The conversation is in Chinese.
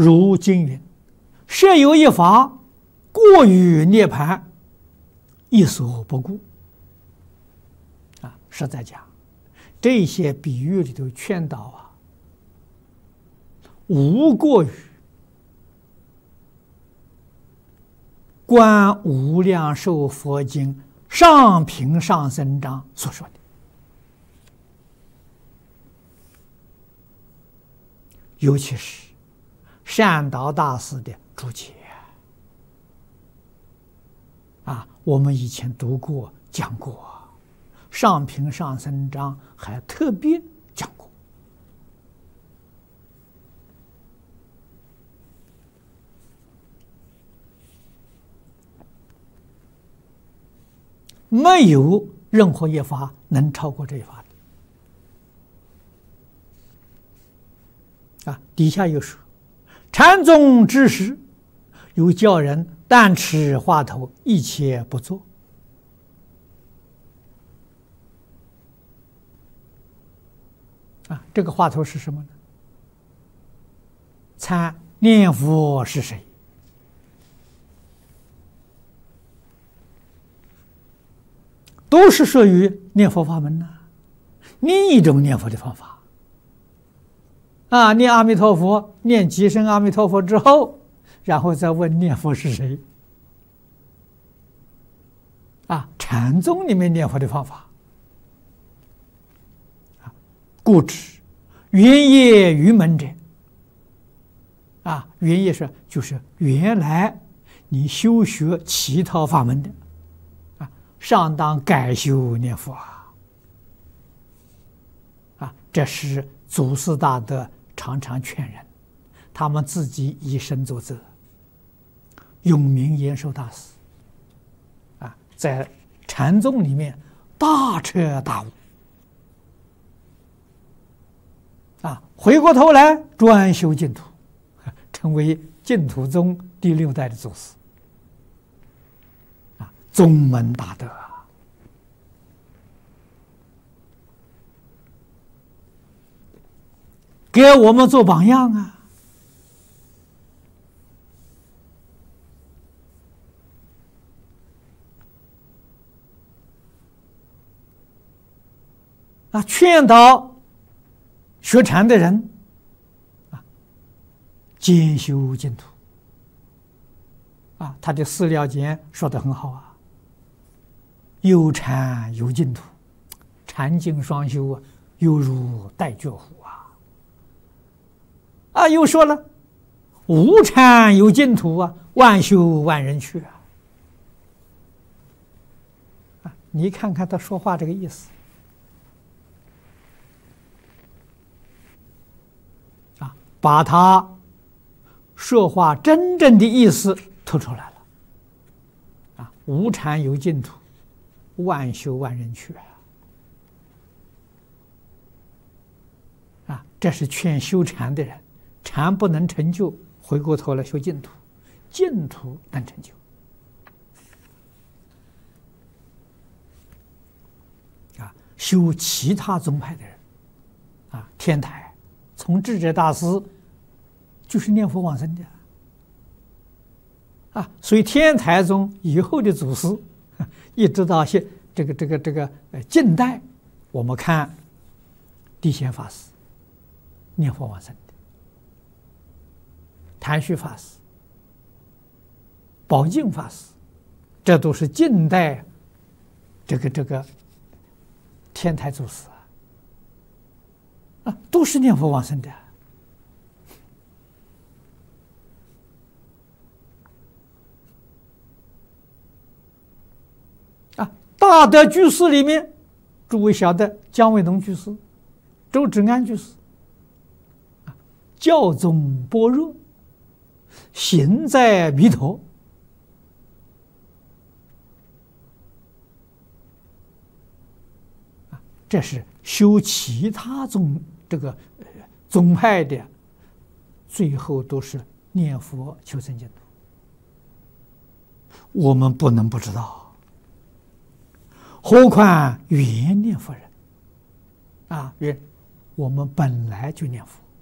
如经云：“设有一法，过于涅盘，亦所不顾。”啊，实在讲，这些比喻里头劝导啊，无过于观无量寿佛经上品上生章所说的，尤其是善导大师的注解啊，我们以前读过讲过，上品上生章还特别讲过。没有任何一法能超过这一法的啊！底下又说，禅宗之时，有教人但持话头，一切不做。啊，这个话头是什么呢？参念佛是谁？都是属于念佛法门呐，另一种念佛的方法啊！念阿弥陀佛，念几声阿弥陀佛之后，然后再问念佛是谁啊？禅宗里面念佛的方法啊，故知原业于门者啊，原业就是原来你修学其他法门的。上当改修念佛啊！这是祖师大德常常劝人，他们自己以身作则。永明延寿大师啊，在禅宗里面大彻大悟啊，回过头来专修净土，成为净土宗第6代的祖师。宗门大德啊，给我们做榜样啊！啊，劝导学禅的人啊，兼修净土啊，他的资料简说得很好啊。有禅有净土，禅净双修啊，犹如带脚虎啊！啊，又说了，无禅有净土啊，万修万人去啊！啊，你看看他说话这个意思啊，把他说话真正的意思吐出来了啊！无禅有净土，万修万人去啊！这是劝修禅的人，禅不能成就，回过头来修净土，净土能成就啊！修其他宗派的人啊，天台从智者大师就是念佛往生的啊，所以天台宗以后的祖师。一直到近代，我们看地显法师念佛往生的，谭旭法师、宝镜法师，这都是近代天台祖师啊，都是念佛往生的。大德居士里面，诸位晓得姜维农居士、周芷安居士，教宗般若，行在弥陀，这是修其他宗派的，最后都是念佛求生净土。我们不能不知道。何况原念佛人啊，我们本来就念佛。